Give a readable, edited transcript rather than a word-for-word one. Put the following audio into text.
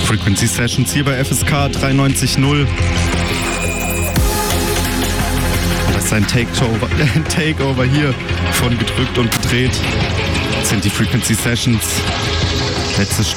Frequency Sessions hier bei FSK 93.0. Das ist ein Takeover hier von Gedrückt und Gedreht. Das sind die Frequency Sessions. Letztes Stück